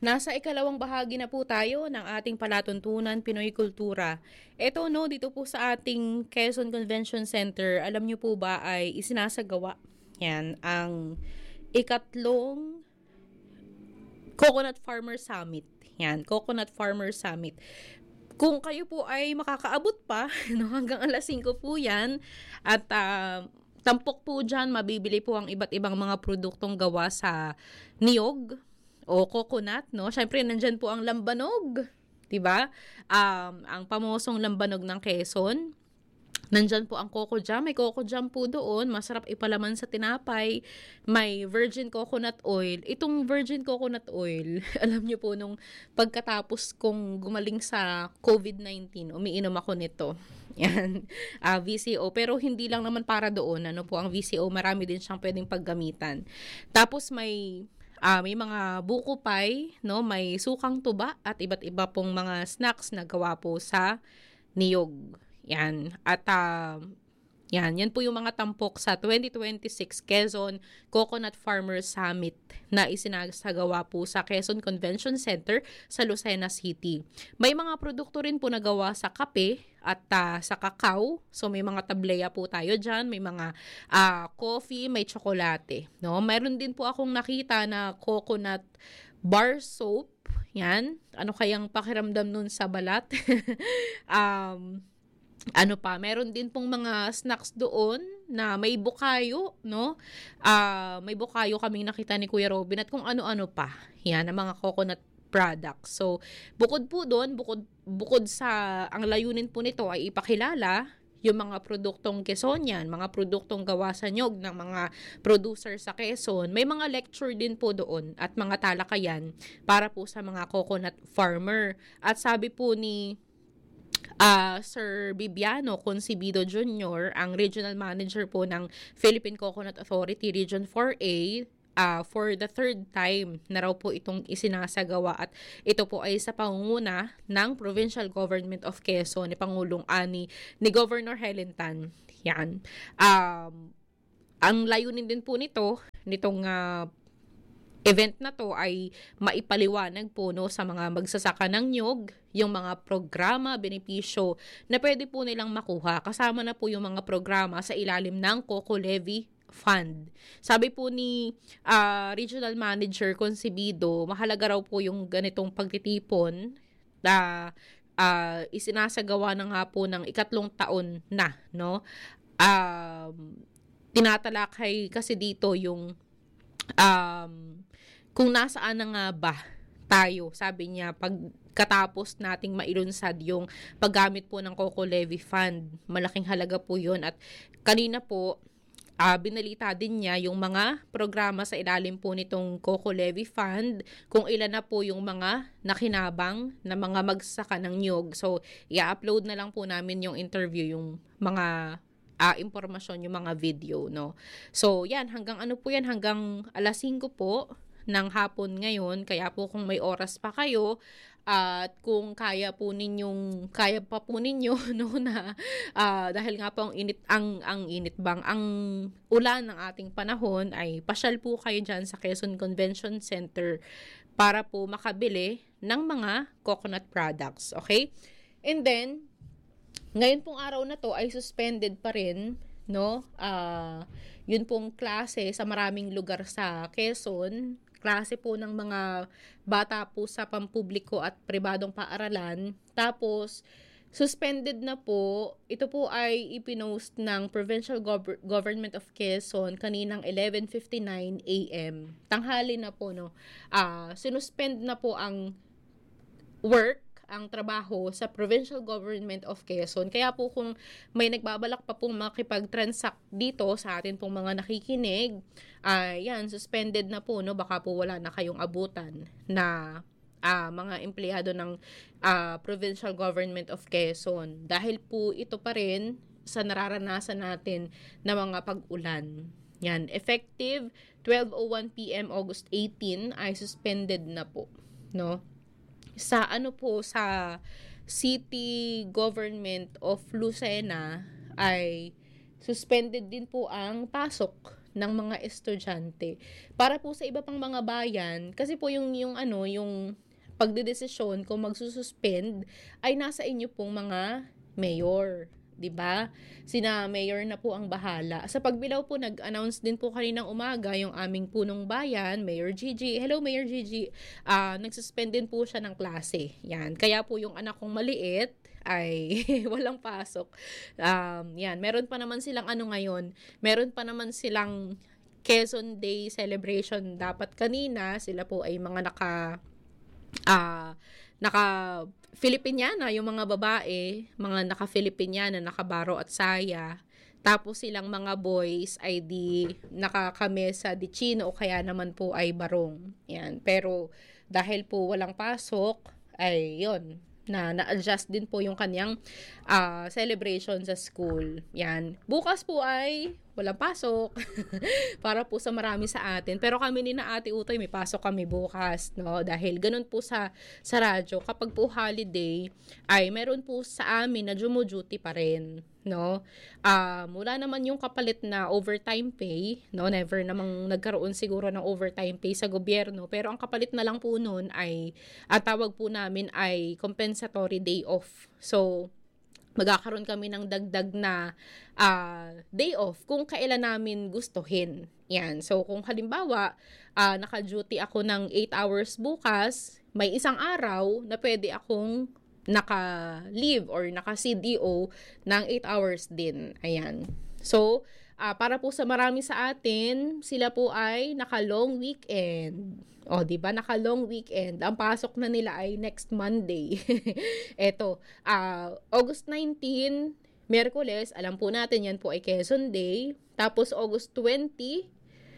Nasa ikalawang bahagi na po tayo ng ating palatuntunan Pinoy Kultura. Ito no, dito po sa ating Quezon Convention Center, alam niyo po ba ay isinasagawa yan ang ikatlong Coconut Farmer Summit. Yan, Coconut Farmer Summit. Kung kayo po ay makakaabot pa, no, hanggang alas 5 po yan, at tampok po dyan, mabibili po ang iba't ibang mga produktong gawa sa niyog o coconut, no? Syempre, nandyan po ang lambanog, 'di ba? Ang pamosong lambanog ng Quezon. Nandyan po ang coco jam. May coco jam po doon. Masarap ipalaman sa tinapay. May virgin coconut oil. Itong virgin coconut oil, alam niyo po, nung pagkatapos kong gumaling sa COVID-19, umiinom ako nito. Yan. VCO. Pero hindi lang naman para doon. Ano po ang VCO? Marami din siyang pwedeng paggamitan. Tapos may mga buko pie, no? May sukang tuba at iba't iba pong mga snacks na gawa po sa niyog. Yan. At yan po yung mga tampok sa 2026 Quezon Coconut Farmers Summit na isinasagawa po sa Quezon Convention Center sa Lucena City. May mga produkto rin po nagawa sa kape at sa kakao. So may mga tableya po tayo dyan, may mga coffee, may tsokolate. No? Meron din po akong nakita na coconut bar soap. Yan. Ano kayang pakiramdam nun sa balat? Meron din pong mga snacks doon na may bukayo, no? May bukayo kaming nakita ni Kuya Robin at kung ano-ano pa. Yan, ang mga coconut products. So, bukod po doon, bukod sa ang layunin po nito ay ipakilala yung mga produktong Quezonian, mga produktong gawa sa niyog ng mga producer sa Quezon. May mga lecture din po doon at mga talakayan para po sa mga coconut farmer. At sabi po ni Sir Bibiano Concebido Jr., ang Regional Manager po ng Philippine Coconut Authority Region 4A, for the third time na raw po itong isinasagawa at ito po ay sa pangunguna ng Provincial Government of Quezon ni Pangulong ni Governor Helen Tan. Yan. Ang layunin din po nitong event na to ay maipaliwanag po sa mga magsasaka ng niyog, yung mga programa, benepisyo na pwede po nilang makuha. Kasama na po yung mga programa sa ilalim ng Coco Levy Fund. Sabi po ni Regional Manager Concebido, mahalaga raw po yung ganitong pagtitipon na isinasagawa na nga po ng ikatlong taon na, no? Tinatalakay kasi dito yung kung nasaan na nga ba tayo, sabi niya, pagkatapos nating mailunsad yung paggamit po ng Coco Levy Fund. Malaking halaga po yun. At kanina po, binalita din niya yung mga programa sa ilalim po nitong Coco Levy Fund, kung ilan na po yung mga nakinabang na mga magsaka ng niyog. So, i-upload na lang po namin yung interview, yung mga impormasyon, yung mga video, no? So, yan, hanggang hanggang alas 5 po ng hapon ngayon. Kaya po kung may oras pa kayo at kung kaya pa po ninyo no, na dahil nga po ang ulan ng ating panahon, ay pasyal po kayo dyan sa Quezon Convention Center para po makabili ng mga coconut products. Okay? And then, ngayon pong araw na to ay suspended pa rin, no? Yun pong klase sa maraming lugar sa Quezon. Klase po ng mga bata po sa pampubliko at pribadong paaralan. Tapos, suspended na po. Ito po ay ipinost ng Provincial Government of Quezon kaninang 11:59 a.m. Tanghali na po, no? Sinuspend na po ang ang trabaho sa Provincial Government of Quezon. Kaya po kung may nagbabalak pa pong makipag-transact dito sa atin pong mga nakikinig, yan, suspended na po, no? Baka po wala na kayong abutan na mga empleyado ng Provincial Government of Quezon. Dahil po ito pa rin sa nararanasan natin na mga pag-ulan. Yan, effective 12:01 p.m. August 18 ay suspended na po, no? Sa City Government of Lucena ay suspended din po ang pasok ng mga estudyante. Para po sa iba pang mga bayan, kasi po yung pagdedesisyon kung magsususpend ay nasa inyo pong mga mayor, 'di ba? Sina mayor na po ang bahala. Sa Pagbilao po nag-announce din po kaninang umaga yung aming punong bayan, Mayor Gigi. Hello Mayor Gigi. Nagsuspend din po siya ng klase. Yan. Kaya po yung anak kong maliit ay walang pasok. Yan, meron pa naman silang ngayon. Meron pa naman silang Quezon Day celebration dapat kanina. Sila po ay mga naka Filipiniana, yung mga babae, mga naka-Filipiniana, nakabaro at saya. Tapos silang mga boys ay di nakakamesa di chino o kaya naman po ay barong. Yan. Pero dahil po walang pasok, ay yon na-adjust din po yung kanyang celebration sa school. Yan. Bukas po ay walang pasok para po sa marami sa atin. Pero kami ni na Ate Utoy, may pasok kami bukas, no? Dahil ganun po sa radyo, kapag po holiday, ay meron po sa amin na duty pa rin, no? Wala naman yung kapalit na overtime pay, no? Never namang nagkaroon siguro ng overtime pay sa gobyerno. Pero ang kapalit na lang po nun ay, tawag po namin ay compensatory day off. So, magkakaroon kami ng dagdag na day off kung kailan namin gustuhin. Yan. So, kung halimbawa, naka-duty ako ng 8 hours bukas, may isang araw na pwede akong naka-leave or naka-CDO ng 8 hours din. Ayan. So, para po sa marami sa atin, sila po ay naka-long weekend. O, di ba? Naka-long weekend. Ang pasok na nila ay next Monday. Eto, August 19, Miyerkules, alam po natin yan po ay Quezon Day. Tapos August 20,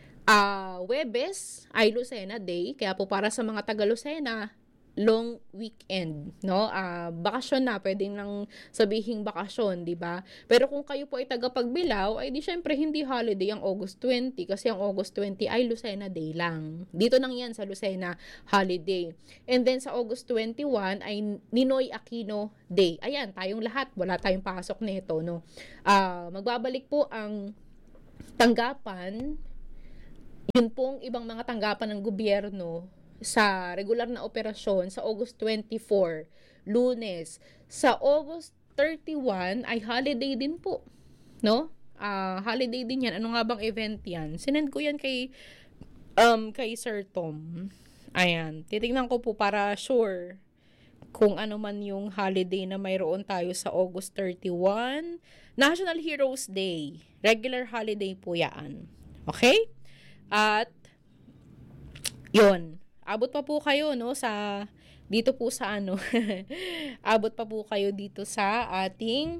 Huwebes ay Lucena Day. Kaya po para sa mga taga Lucena, long weekend, no? Bakasyon na, pwedeng nang sabihing bakasyon, di ba? Pero kung kayo po ay taga Pagbilao, ay di syempre hindi holiday ang August 20 kasi ang August 20 ay Lucena Day lang. Dito nang yan sa Lucena holiday. And then sa August 21 ay Ninoy Aquino Day. Ayan, tayong lahat, wala tayong pasok nito, no? Magbabalik po ang tanggapan, yun pong ibang mga tanggapan ng gobyerno sa regular na operasyon sa August 24, Lunes. Sa August 31 ay holiday din po, no? Holiday din yan. Ano nga bang event yan? Sinend ko yan kay Sir Tom. Ayan. Titingnan ko po para sure kung ano man yung holiday na mayroon tayo sa August 31. National Heroes Day. Regular holiday po yan. Okay? At yun. Abot pa po kayo, no, dito po sa abot pa po kayo dito sa ating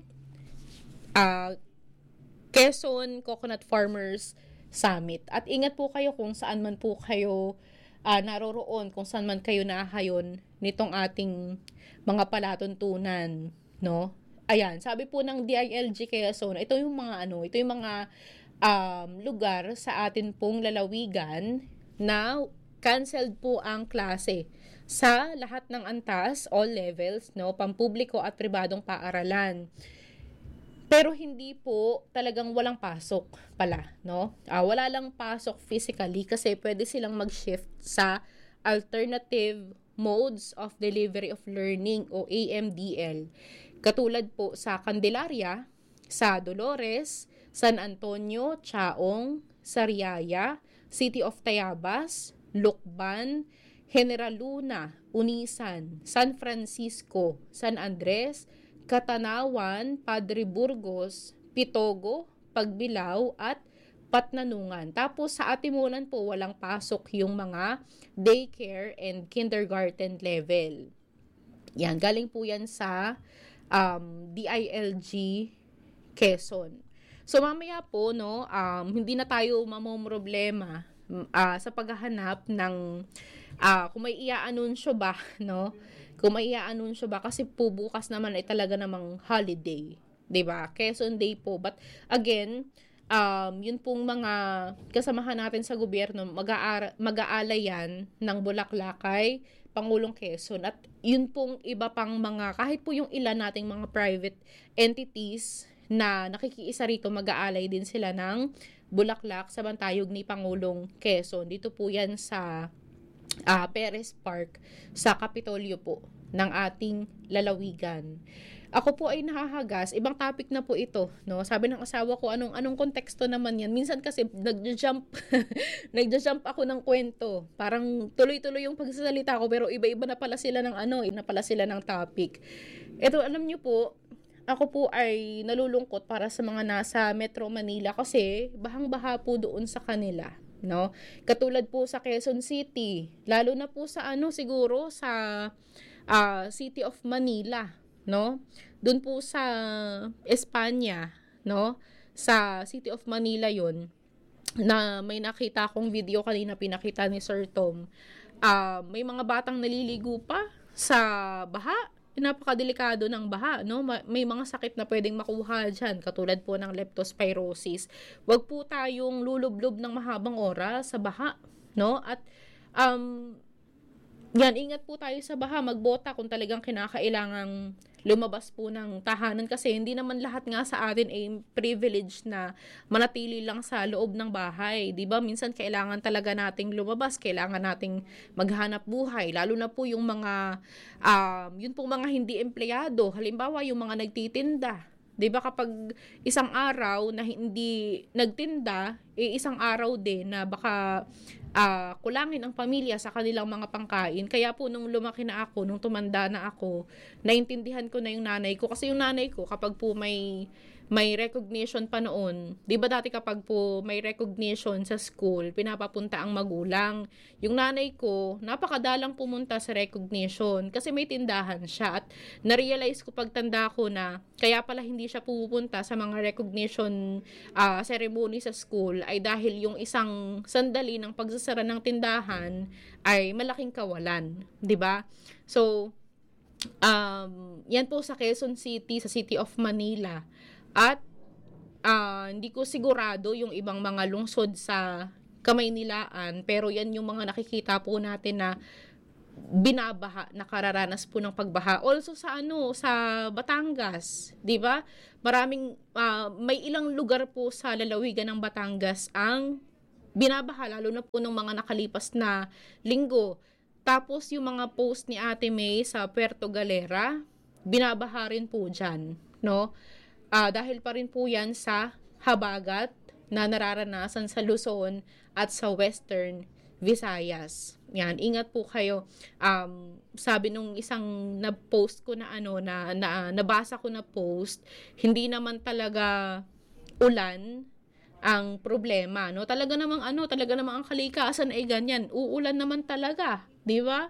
Quezon Coconut Farmers Summit. At ingat po kayo kung saan man po kayo naroroon, kung saan man kayo nahayon nitong ating mga palatuntunan, no? Ayan, sabi po ng DILG Quezon, ito yung mga lugar sa atin pong lalawigan na canceled po ang klase sa lahat ng antas, all levels, no, pampubliko at pribadong paaralan. Pero hindi po talagang walang pasok pala, no? Wala lang pasok physically kasi pwede silang mag-shift sa alternative modes of delivery of learning o AMDL. Katulad po sa Candelaria, sa Dolores, San Antonio, Chaong, Sariaya, City of Tayabas, Lucban, General Luna, Unisan, San Francisco, San Andres, Catanawan, Padre Burgos, Pitogo, Pagbilao at Patnanungan. Tapos sa Atimunan po walang pasok yung mga daycare and kindergarten level. Yan, galing po yan sa DILG Quezon. So mamaya po, no, hindi na tayo mamomroblema sa paghahanap ng kung may i-anunsyo ba, no? Kung may i-anunsyo ba kasi po bukas naman ay talaga namang holiday, 'di ba? Quezon Day po. But again, yun pong mga kasamahan natin sa gobyerno, mag-aalay yan ng bulaklak kay Pangulong Quezon. At yun pong iba pang mga, kahit po yung ilan nating mga private entities na nakikiisa rito, mag-aalay din sila ng Bulaklak sa Bantayog ni Pangulong Quezon. Dito po yan sa Perez Park sa Kapitolyo po ng ating lalawigan. Ako po ay nahahagas, ibang topic na po ito, no? Sabi ng asawa ko, anong konteksto naman yan? Minsan kasi nagja-jump nagja-jump ako ng kwento. Parang tuloy-tuloy yung pagsasalita ko pero iba-iba na pala sila ng iba na pala sila ng topic. Ito, alam niyo po, ako po ay nalulungkot para sa mga nasa Metro Manila kasi bahang-baha po doon sa kanila, no? Katulad po sa Quezon City, lalo na po sa siguro sa City of Manila, no? Doon po sa Espanya, no? Sa City of Manila 'yon na may nakita akong video kanina pinakita ni Sir Tom. May mga batang naliligo pa sa baha. Napakadelikado ng baha, no? May mga sakit na pwedeng makuha diyan, katulad po ng leptospirosis. Huwag po tayong lulublob ng mahabang oras sa baha, no? At yan, ingat po tayo sa baha, magbota kung talagang kinakailangang lumabas po ng tahanan kasi hindi naman lahat nga sa atin ay privilege na manatili lang sa loob ng bahay. 'Di ba? Minsan kailangan talaga nating lumabas, kailangan nating maghanap buhay, lalo na po yung mga yun pong mga hindi empleyado. Halimbawa, yung mga nagtitinda. 'Di ba kapag isang araw na hindi nagtinda, isang araw din na baka kulangin ang pamilya sa kanilang mga pangkain. Kaya po nung lumaki na ako, nung tumanda na ako, naintindihan ko na yung nanay ko. Kasi yung nanay ko, kapag po may recognition pa noon, di ba dati kapag po may recognition sa school, pinapapunta ang magulang. Yung nanay ko, napakadalang pumunta sa recognition kasi may tindahan siya. At na-realize ko pagtanda ko na kaya pala hindi siya pupunta sa mga recognition ceremony sa school ay dahil yung isang sandali ng pagsasara ng tindahan ay malaking kawalan, di ba? So, yan po sa Quezon City, sa City of Manila. At hindi ko sigurado yung ibang mga lungsod sa Kamaynilaan, pero yan yung mga nakikita po natin na binabaha, nakararanas po ng pagbaha. Also sa sa Batangas, 'di ba? May ilang lugar po sa lalawigan ng Batangas ang binabaha, lalo na po ng mga nakalipas na linggo. Tapos yung mga post ni Ate May sa Puerto Galera, binabaha rin po diyan, no? Dahil pa rin po yan sa habagat na nararanasan sa Luzon at sa Western Visayas. Yan, ingat po kayo. Sabi nung isang na-post ko na nabasa ko na post, hindi naman talaga ulan ang problema, no? Talaga namang ang kalikasan ay ganyan. Uulan naman talaga, 'di ba?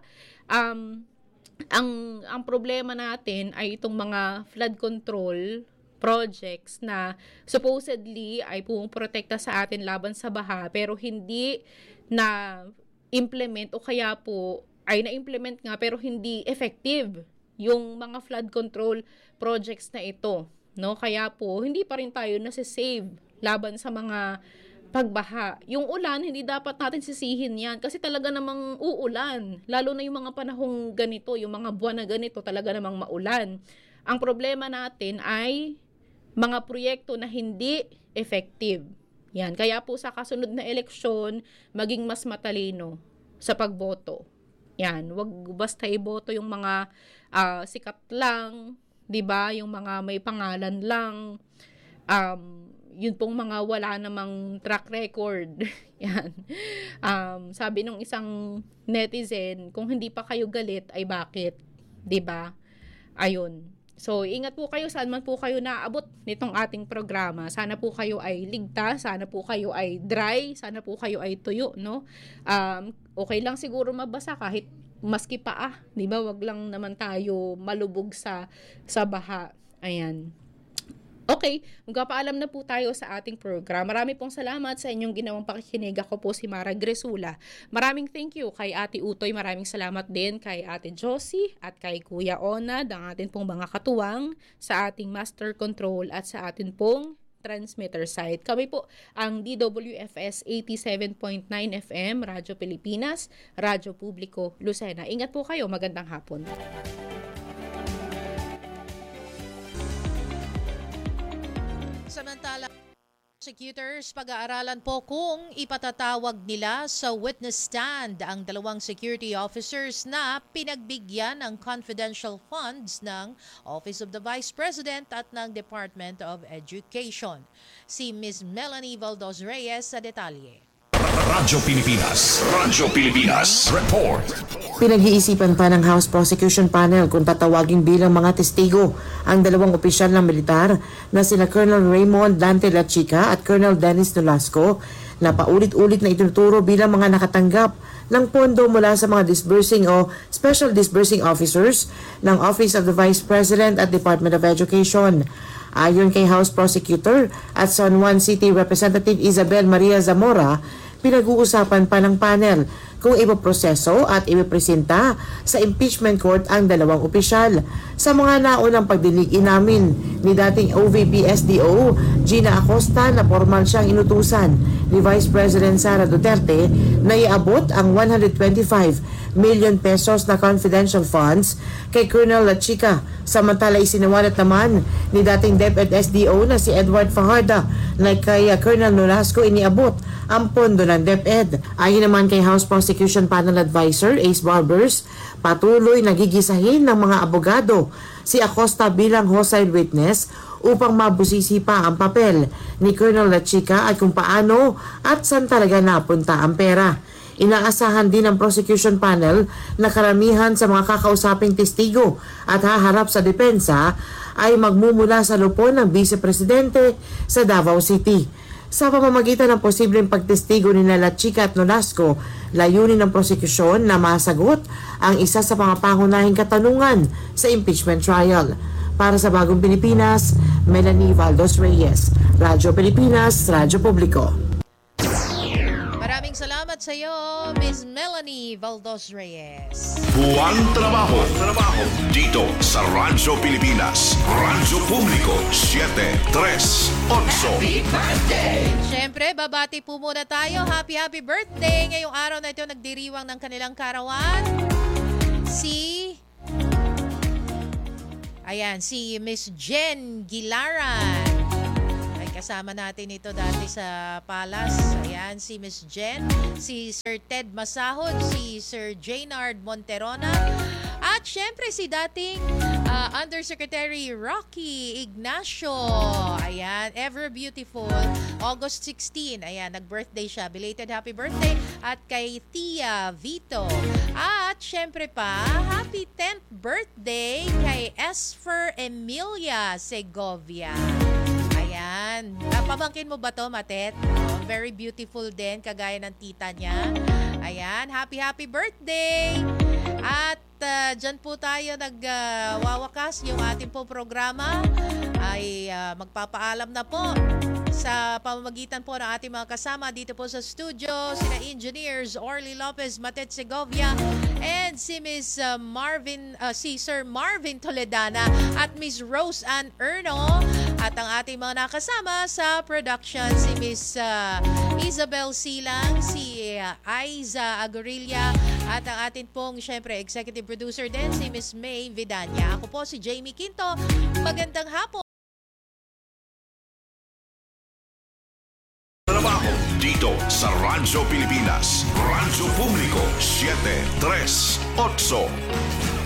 Ang problema natin ay itong mga flood control projects na supposedly ay pumoprotekta sa atin laban sa baha pero hindi na implement o kaya po ay na-implement nga pero hindi effective yung mga flood control projects na ito, no? Kaya po hindi pa rin tayo nasa-save laban sa mga pagbaha. Yung ulan, hindi dapat natin sisihin yan kasi talaga namang uulan. Lalo na yung mga panahong ganito, yung mga buwan na ganito, talaga namang maulan. Ang problema natin ay mga proyekto na hindi effective. Yan. Kaya po sa kasunod na eleksyon, maging mas matalino sa pagboto. Yan. Wag basta iboto yung mga sikat lang, 'di ba? Yung mga may pangalan lang. Yun pong mga wala namang track record. Yan. Sabi nung isang netizen, kung hindi pa kayo galit ay bakit? 'Di ba? Ayun. So, ingat po kayo saan man po kayo naaabot nitong ating programa. Sana po kayo ay ligtas, sana po kayo ay dry, sana po kayo ay tuyo, no? Okay lang siguro mabasa kahit maski paa, 'di ba? Wag lang naman tayo malubog sa baha. Ayan. Okay, magpapaalam na po tayo sa ating program. Marami pong salamat sa inyong ginawang pakikinig. Ako po si Mara Gresula. Maraming thank you kay Ate Utoy. Maraming salamat din kay Ate Josie at kay Kuya Onad, ang atin pong mga katuwang sa ating master control at sa atin pong transmitter site. Kami po ang DWFS 87.9 FM, Radyo Pilipinas, Radyo Publiko, Lucena. Ingat po kayo. Magandang hapon. Samantala Prosecutors, pag-aaralan po kung ipatatawag nila sa witness stand ang dalawang security officers na pinagbigyan ng confidential funds ng Office of the Vice President at ng Department of Education. Si Ms. Melanie Valdos Reyes sa detalye. Radyo Pilipinas Report. Pinag-iisipan pa ng House Prosecution Panel kung tatawagin bilang mga testigo ang dalawang opisyal ng militar na sina Colonel Raymond Dante Lachica at Colonel Dennis Nolasco na paulit-ulit na itinuturo bilang mga nakatanggap ng pondo mula sa mga disbursing o special disbursing officers ng Office of the Vice President at Department of Education. Ayon kay House Prosecutor at San Juan City Representative Isabel Maria Zamora, pinag-uusapan pa ng panel kung ipoproseso at ipipresenta sa impeachment court ang dalawang opisyal. Sa mga naunang pagdinig inamin ni dating OVP-SDO Gina Acosta na formal siyang inutusan ni Vice President Sara Duterte na iabot ang 125 million pesos na confidential funds kay Colonel Lachica. Samantala isinawalat naman ni dating DepEd SDO na si Edward Fajarda na kay Colonel Nolasco iniabot ang pondo ng DepEd. Ayon naman kay House Prosecution Panel Advisor Ace Barbers, patuloy nagigisahin ng mga abogado si Acosta bilang hostile witness upang mabusisi pa ang papel ni Colonel Lachica at kung paano at saan talaga napunta ang pera. Inaasahan din ng prosecution panel na karamihan sa mga kakausaping testigo at haharap sa depensa ay magmumula sa lupon ng Vice Presidente sa Davao City. Sa pamamagitan ng posibleng pagtestigo ni Lachica at Nolasco, layunin ng prosekusyon na masagot ang isa sa mga pangunahing katanungan sa impeachment trial. Para sa Bagong Pilipinas, Melanie Valdos Reyes, Radyo Pilipinas, Radyo Publiko. Maraming salamat sa iyo, Ms. Melanie Valdos Reyes. Buwan trabaho dito sa Radyo Pilipinas. Radyo Publiko 738. Siyempre, babati po muna tayo. Happy birthday! Ngayong araw na ito, nagdiriwang ng kanilang karawan si Miss Jen Gilaran. Ay, kasama natin ito dati sa Palace. Ayan, si Miss Jen, si Sir Ted Masahod, si Sir Jaynard Monterona, at syempre si dating Undersecretary Rocky Ignacio. Ayan, ever beautiful. August 16, ayan, nag-birthday siya. Belated happy birthday. At kay Tia Vito. At syempre pa, happy 10th birthday kay Esfer Emilia Segovia. Ayan. Napamangkin mo ba to, Matet? Oh, very beautiful din, kagaya ng tita niya. Ayan. Happy birthday! At dyan po tayo nagwawakas yung ating po programa. Ay magpapaalam na po sa pamamagitan po ng ating mga kasama dito po sa studio, sina engineers Orly Lopez, Matet Segovia, and si Sir Marvin Toledana at Miss Rose Ann Erno, at ang ating mga nakasama sa production, si Miss Isabel Silang, si Aiza Agorilla, at ang ating pong syempre executive producer din si Miss May Vidanya. Ako po si Jamie Quinto. Magandang hapon. Dito sa Radyo Pilipinas, Radyo Publiko 738.